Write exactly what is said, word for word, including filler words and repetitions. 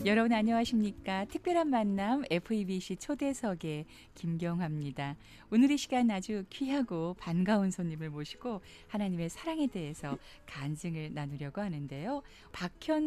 여러분 안녕하십니까? 특별한 만남 에프이비씨 초대석의 김경화입니다. 오늘 이 시간 아주 귀하고 반가운 손님을 모시고 하나님의 사랑에 대해서 간증을 나누려고 하는데요. 박현